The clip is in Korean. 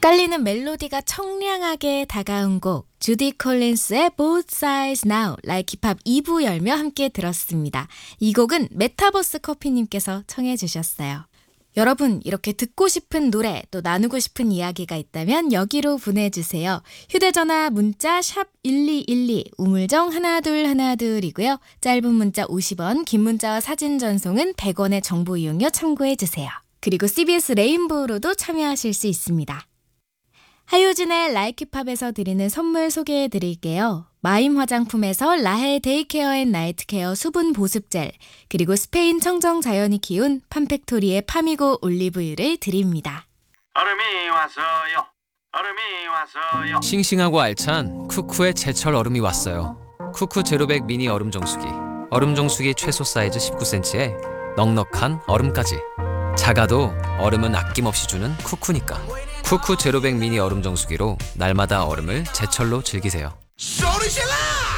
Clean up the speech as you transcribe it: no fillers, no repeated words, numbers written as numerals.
엇갈리는 멜로디가 청량하게 다가온 곡 주디 콜린스의 Both Sides Now Like 힙합 2부 열며 함께 들었습니다. 이 곡은 메타버스 커피님께서 청해 주셨어요. 여러분, 이렇게 듣고 싶은 노래 또 나누고 싶은 이야기가 있다면 여기로 보내주세요. 휴대전화 문자 샵 1212 우물정 1212이고요. 짧은 문자 50원, 긴 문자와 사진 전송은 100원의 정보 이용료 참고해주세요. 그리고 CBS 레인보우로도 참여하실 수 있습니다. 하효진의 Like 힙합에서 드리는 선물 소개해드릴게요. 마임 화장품에서 라헬 데이케어 앤 나이트케어 수분 보습젤, 그리고 스페인 청정 자연이 키운 팜팩토리의 파미고 올리브유를 드립니다. 얼음이 왔어요. 얼음이 왔어요. 싱싱하고 알찬 쿠쿠의 제철 얼음이 왔어요. 쿠쿠 제로백 미니 얼음 정수기. 얼음 정수기 최소 사이즈 19cm에 넉넉한 얼음까지. 작아도 얼음은 아낌없이 주는 쿠쿠니까. 쿠쿠 제로백 미니 얼음 정수기로 날마다 얼음을 제철로 즐기세요. 소리 질러!